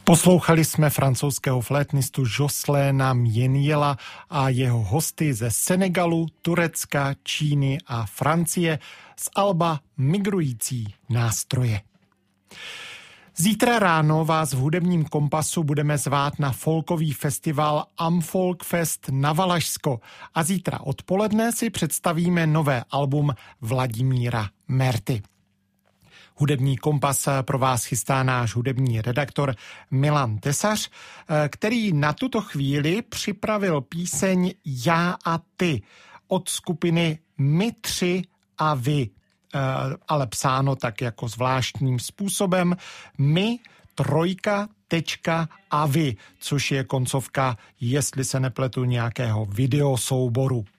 Poslouchali jsme francouzského flétnistu Josléna Mieniela a jeho hosty ze Senegalu, Turecka, Číny a Francie z alba Migrující nástroje. Zítra ráno vás v hudebním kompasu budeme zvát na folkový festival Amfolkfest na Valašsko a zítra odpoledne si představíme nové album Vladimíra Merty. Hudební kompas pro vás chystá náš hudební redaktor Milan Tesař, který na tuto chvíli připravil píseň Já a ty od skupiny My tři a vy, ale psáno tak jako zvláštním způsobem My trojka tečka a vy, což je koncovka, jestli se nepletu, nějakého videosouboru.